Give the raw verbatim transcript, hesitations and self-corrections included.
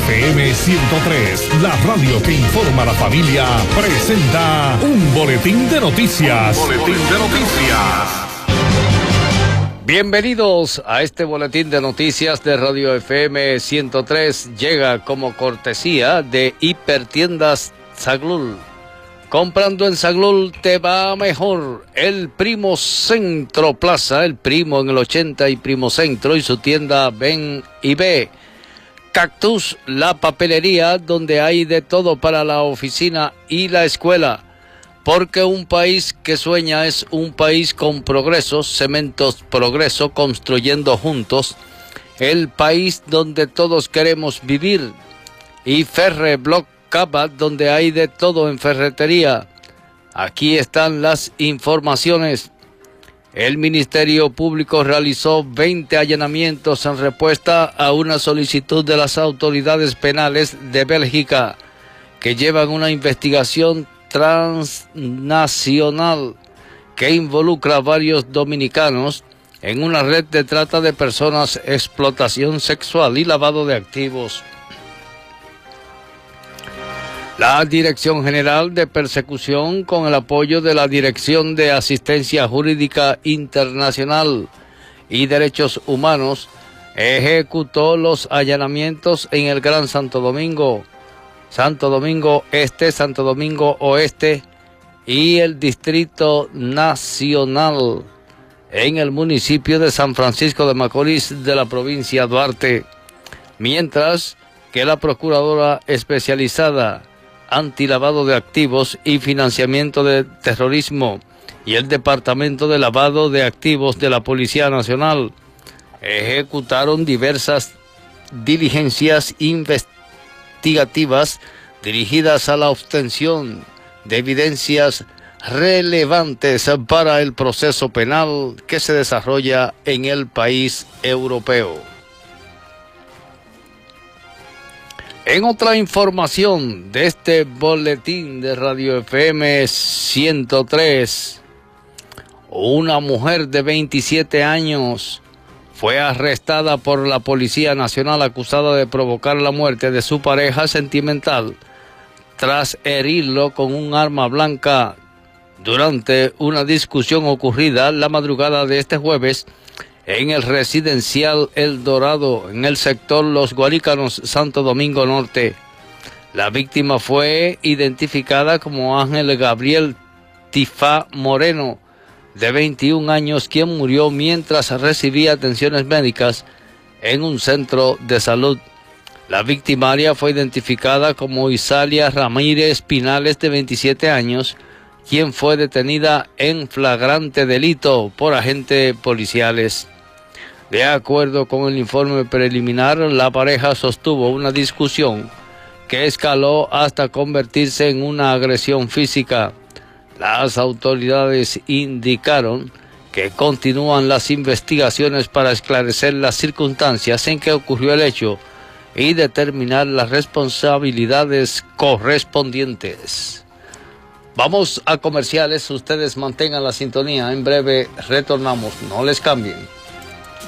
F M ciento tres, la radio que informa a la familia, presenta un boletín de noticias. Un boletín de noticias. Bienvenidos a este boletín de noticias de Radio F M ciento tres. Llega como cortesía de Hipertiendas Zaglul. Comprando en Zaglul te va mejor. El Primo Centro Plaza, el Primo en el ochenta y Primo Centro y su tienda Ven y Ve. Cactus, la papelería donde hay de todo para la oficina y la escuela. Porque un país que sueña es un país con progreso. Cementos Progreso, construyendo juntos. El país donde todos queremos vivir. Y Ferre Block Cava, donde hay de todo en ferretería. Aquí están las informaciones. El Ministerio Público realizó veinte allanamientos en respuesta a una solicitud de las autoridades penales de Bélgica, que llevan una investigación transnacional que involucra a varios dominicanos en una red de trata de personas, explotación sexual y lavado de activos. La Dirección General de Persecución, con el apoyo de la Dirección de Asistencia Jurídica Internacional y Derechos Humanos, ejecutó los allanamientos en el Gran Santo Domingo, Santo Domingo Este, Santo Domingo Oeste y el Distrito Nacional en el municipio de San Francisco de Macorís de la provincia de Duarte, mientras que la Procuradora Especializada Antilavado de Activos y Financiamiento de Terrorismo y el Departamento de Lavado de Activos de la Policía Nacional ejecutaron diversas diligencias investigativas dirigidas a la obtención de evidencias relevantes para el proceso penal que se desarrolla en el país europeo. En otra información de este boletín de Radio F M ciento tres, una mujer de veintisiete años fue arrestada por la Policía Nacional acusada de provocar la muerte de su pareja sentimental tras herirlo con un arma blanca durante una discusión ocurrida la madrugada de este jueves en el residencial El Dorado, en el sector Los Guarícanos, Santo Domingo Norte. La víctima fue identificada como Ángel Gabriel Tifá Moreno, de veintiún años, quien murió mientras recibía atenciones médicas en un centro de salud. La victimaria fue identificada como Isalia Ramírez Pinales, de veintisiete años, quien fue detenida en flagrante delito por agentes policiales. De acuerdo con el informe preliminar, la pareja sostuvo una discusión que escaló hasta convertirse en una agresión física. Las autoridades indicaron que continúan las investigaciones para esclarecer las circunstancias en que ocurrió el hecho y determinar las responsabilidades correspondientes. Vamos a comerciales, ustedes mantengan la sintonía, en breve retornamos, no les cambien.